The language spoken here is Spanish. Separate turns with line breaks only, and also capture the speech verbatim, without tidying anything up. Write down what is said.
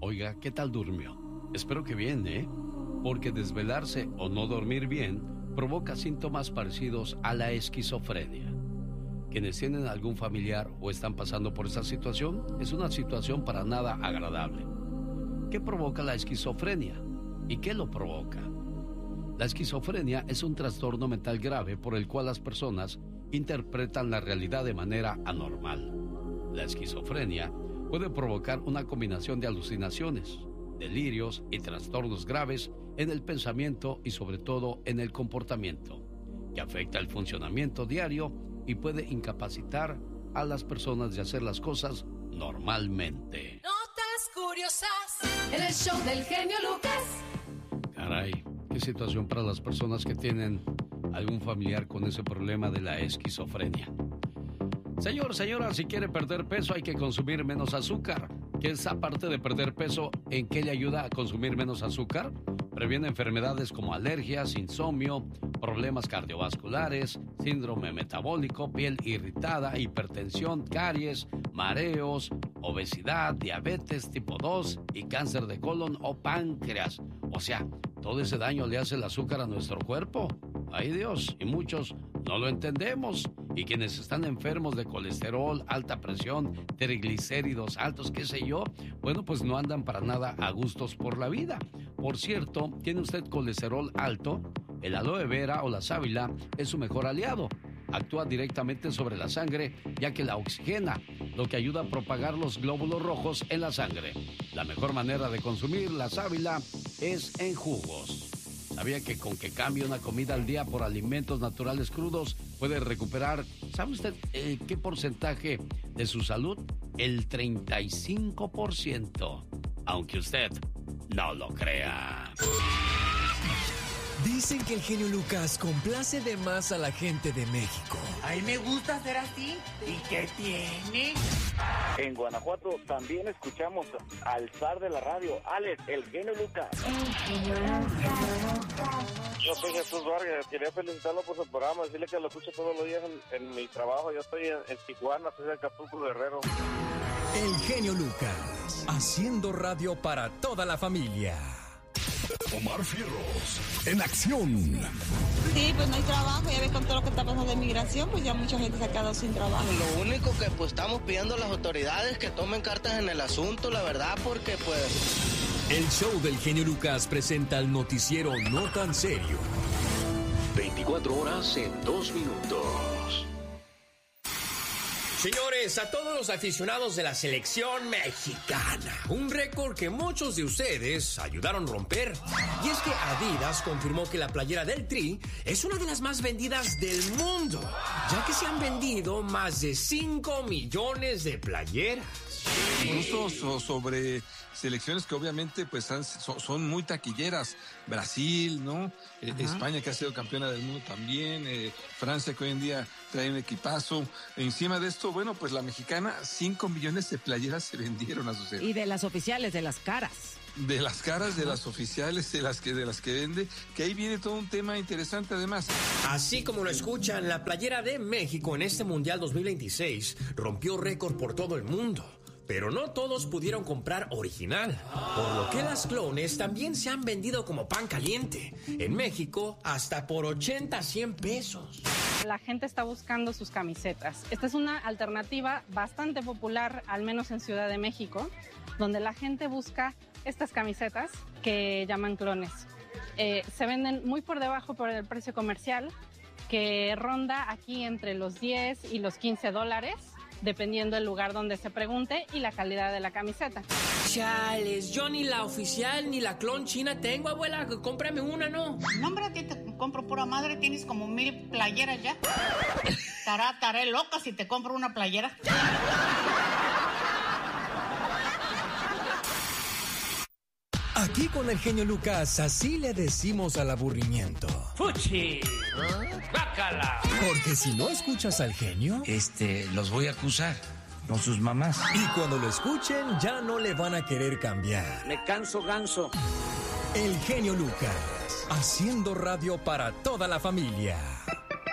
Oiga, ¿qué tal durmió? Espero que bien, ¿eh? Porque desvelarse o no dormir bien provoca síntomas parecidos a la esquizofrenia. Quienes tienen algún familiar o están pasando por esa situación, es una situación para nada agradable. ¿Qué provoca la esquizofrenia? ¿Y qué lo provoca? La esquizofrenia es un trastorno mental grave por el cual las personas interpretan la realidad de manera anormal. La esquizofrenia puede provocar una combinación de alucinaciones, delirios y trastornos graves en el pensamiento y sobre todo en el comportamiento, que afecta el funcionamiento diario y puede incapacitar a las personas de hacer las cosas normalmente.
Notas curiosas en el show del genio Lucas.
Caray, qué situación para las personas que tienen algún familiar con ese problema de la esquizofrenia. Señor, señora, si quiere perder peso hay que consumir menos azúcar. ¿Qué es aparte de perder peso? ¿En qué le ayuda a consumir menos azúcar? Previene enfermedades como alergias, insomnio, problemas cardiovasculares, síndrome metabólico, piel irritada, hipertensión, caries, mareos, obesidad, diabetes tipo dos y cáncer de colon o páncreas. O sea, todo ese daño le hace el azúcar a nuestro cuerpo. ¡Ay Dios! Y muchos no lo entendemos. Y quienes están enfermos de colesterol, alta presión, triglicéridos altos, qué sé yo, bueno, pues no andan para nada a gustos por la vida. Por cierto, ¿tiene usted colesterol alto? El aloe vera o la sábila es su mejor aliado. Actúa directamente sobre la sangre, ya que la oxigena, lo que ayuda a propagar los glóbulos rojos en la sangre. La mejor manera de consumir la sábila es en jugos. ¿Sabía que con que cambie una comida al día por alimentos naturales crudos puede recuperar, ¿sabe usted eh, qué porcentaje de su salud? El treinta y cinco por ciento. Aunque usted no lo crea.
Dicen que el genio Lucas complace de más a la gente de México.
A mí me gusta ser así. ¿Y qué tiene?
En Guanajuato también escuchamos al zar de la radio, Alex, el genio Lucas. El genio Lucas.
Yo soy Jesús Vargas, quería felicitarlo por su programa, decirle que lo escucho todos los días en, en mi trabajo. Yo estoy en, en Tijuana, soy de Acapulco, Guerrero.
El genio Lucas, haciendo radio para toda la familia.
Omar Fierros, en acción.
Sí, pues no hay trabajo, ya ves con todo lo que está pasando de inmigración, pues ya mucha gente se ha quedado sin trabajo.
Lo único que pues estamos pidiendo a las autoridades que tomen cartas en el asunto, la verdad, porque pues...
El show del genio Lucas presenta el noticiero No Tan Serio.
veinticuatro horas en dos minutos.
Señores, a todos los aficionados de la selección mexicana, un récord que muchos de ustedes ayudaron a romper. Y es que Adidas confirmó que la playera del Tri es una de las más vendidas del mundo, ya que se han vendido más de cinco millones de playeras.
Incluso so, sobre selecciones que obviamente pues han, so, son muy taquilleras. Brasil, ¿no? Eh, España, que ha sido campeona del mundo también. Eh, Francia, que hoy en día trae un equipazo. Encima de esto, bueno, pues la mexicana, cinco millones de playeras se vendieron a su.
Y de las oficiales, de las caras.
De las caras, de las oficiales, de las que de las que vende, que ahí viene todo un tema interesante además.
Así como lo escuchan, la playera de México en este Mundial dos mil veintiséis rompió récord por todo el mundo. Pero no todos pudieron comprar original, por lo que las clones también se han vendido como pan caliente. En México, hasta por ochenta a cien pesos.
La gente está buscando sus camisetas. Esta es una alternativa bastante popular, al menos en Ciudad de México, donde la gente busca estas camisetas que llaman clones. Eh, se venden muy por debajo por el precio comercial, que ronda aquí entre los diez y los quince dólares. Dependiendo del lugar donde se pregunte y la calidad de la camiseta.
Chales, yo ni la oficial ni la clon china tengo, abuela, cómprame una, ¿no?
No, hombre, a ti te compro pura madre, tienes como mil playeras ya. Tará, taré loca si te compro una playera.
Aquí con el genio Lucas, así le decimos al aburrimiento.
¡Fuchi! ¡Bácala!
Porque si no escuchas al genio...
Este, los voy a acusar, no sus mamás.
Y cuando lo escuchen, ya no le van a querer cambiar.
Me canso ganso.
El genio Lucas, haciendo radio para toda la familia.